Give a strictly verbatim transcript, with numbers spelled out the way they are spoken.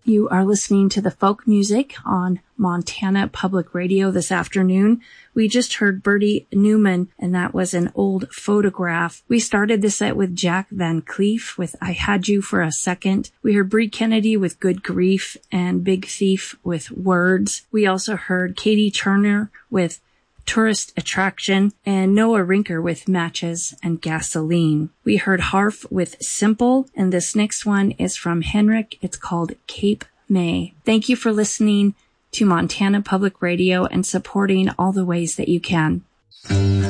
You are listening to the folk music on Montana Public Radio this afternoon. We just heard Bertie Newman, and that was an old photograph. We started the set with Jack Van Cleef with I Had You for a Second. We heard Bree Kennedy with Good Grief and Big Thief with Words. We also heard Katie Turner with Tourist Attraction, and Noah Rinker with Matches and Gasoline. We heard Harf with Simple, and this next one is from Henrik. It's called Cape May. Thank you for listening to Montana Public Radio and supporting all the ways that you can.